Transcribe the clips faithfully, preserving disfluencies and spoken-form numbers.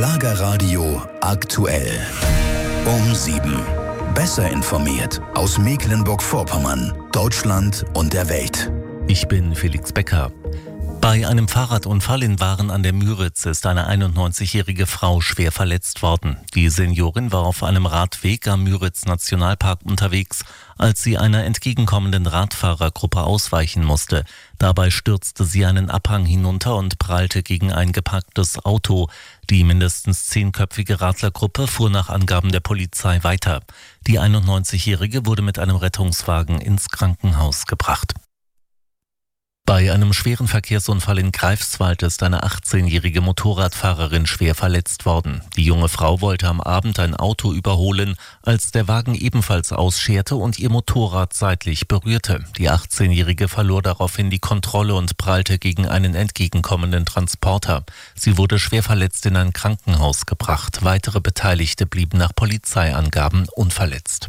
Schlagerradio aktuell. Um sieben. Besser informiert aus Mecklenburg-Vorpommern, Deutschland und der Welt. Ich bin Felix Becker. Bei einem Fahrradunfall in Waren an der Müritz ist eine einundneunzigjährige Frau schwer verletzt worden. Die Seniorin war auf einem Radweg am Müritz-Nationalpark unterwegs, als sie einer entgegenkommenden Radfahrergruppe ausweichen musste. Dabei stürzte sie einen Abhang hinunter und prallte gegen ein geparktes Auto. Die mindestens zehnköpfige Radlergruppe fuhr nach Angaben der Polizei weiter. Die einundneunzigjährige wurde mit einem Rettungswagen ins Krankenhaus gebracht. Bei einem schweren Verkehrsunfall in Greifswald ist eine achtzehnjährige Motorradfahrerin schwer verletzt worden. Die junge Frau wollte am Abend ein Auto überholen, als der Wagen ebenfalls ausscherte und ihr Motorrad seitlich berührte. Die achtzehnjährige verlor daraufhin die Kontrolle und prallte gegen einen entgegenkommenden Transporter. Sie wurde schwer verletzt in ein Krankenhaus gebracht. Weitere Beteiligte blieben nach Polizeiangaben unverletzt.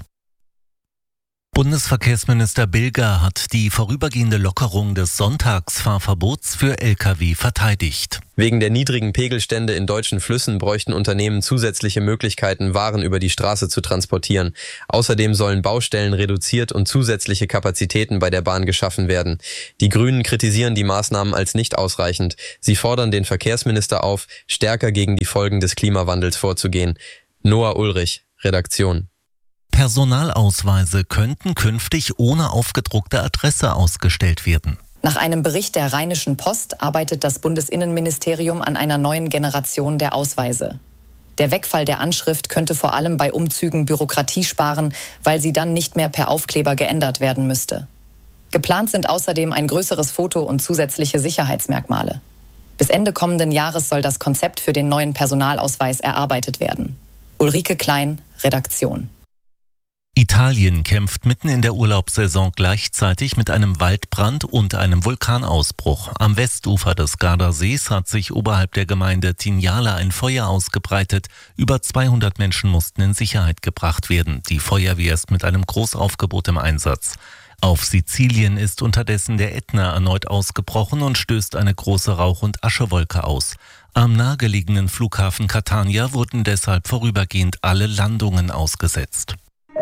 Bundesverkehrsminister Bilger hat die vorübergehende Lockerung des Sonntagsfahrverbots für L K W verteidigt. Wegen der niedrigen Pegelstände in deutschen Flüssen bräuchten Unternehmen zusätzliche Möglichkeiten, Waren über die Straße zu transportieren. Außerdem sollen Baustellen reduziert und zusätzliche Kapazitäten bei der Bahn geschaffen werden. Die Grünen kritisieren die Maßnahmen als nicht ausreichend. Sie fordern den Verkehrsminister auf, stärker gegen die Folgen des Klimawandels vorzugehen. Noah Ulrich, Redaktion. Personalausweise könnten künftig ohne aufgedruckte Adresse ausgestellt werden. Nach einem Bericht der Rheinischen Post arbeitet das Bundesinnenministerium an einer neuen Generation der Ausweise. Der Wegfall der Anschrift könnte vor allem bei Umzügen Bürokratie sparen, weil sie dann nicht mehr per Aufkleber geändert werden müsste. Geplant sind außerdem ein größeres Foto und zusätzliche Sicherheitsmerkmale. Bis Ende kommenden Jahres soll das Konzept für den neuen Personalausweis erarbeitet werden. Ulrike Klein, Redaktion. Italien kämpft mitten in der Urlaubssaison gleichzeitig mit einem Waldbrand und einem Vulkanausbruch. Am Westufer des Gardasees hat sich oberhalb der Gemeinde Tignala ein Feuer ausgebreitet. Über zweihundert Menschen mussten in Sicherheit gebracht werden. Die Feuerwehr ist mit einem Großaufgebot im Einsatz. Auf Sizilien ist unterdessen der Ätna erneut ausgebrochen und stößt eine große Rauch- und Aschewolke aus. Am nahegelegenen Flughafen Catania wurden deshalb vorübergehend alle Landungen ausgesetzt.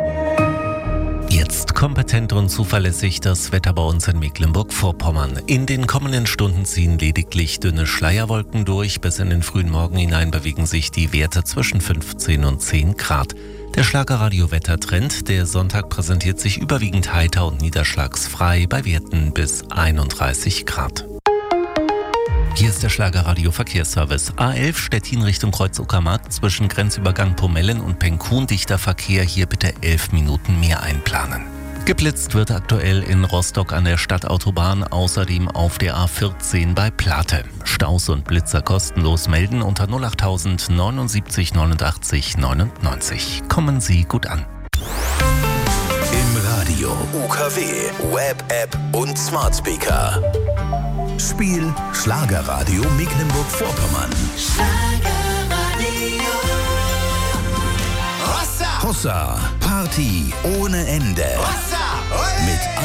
Jetzt kompetent und zuverlässig das Wetter bei uns in Mecklenburg-Vorpommern. In den kommenden Stunden ziehen lediglich dünne Schleierwolken durch. Bis in den frühen Morgen hinein bewegen sich die Werte zwischen fünfzehn und zehn Grad. Der Schlagerradio-Wettertrend, der Sonntag präsentiert sich überwiegend heiter und niederschlagsfrei bei Werten bis einunddreißig Grad. Hier ist der Schlagerradio-Verkehrsservice. A elf Stettin Richtung Kreuz-Uckermark zwischen Grenzübergang Pomellen und Penkun. Dichter Verkehr, hier bitte elf Minuten mehr einplanen. Geblitzt wird aktuell in Rostock an der Stadtautobahn, außerdem auf der A vierzehn bei Plate. Staus und Blitzer kostenlos melden unter null acht null null neunundsiebzig neunundachtzig neunundneunzig. Kommen Sie gut an. Im Radio, U K W, Web, App und Smart Speaker. Spiel Schlagerradio Mecklenburg-Vorpommern. Schlagerradio. Hossa! Hossa! Party ohne Ende. Hossa! Oi! Mit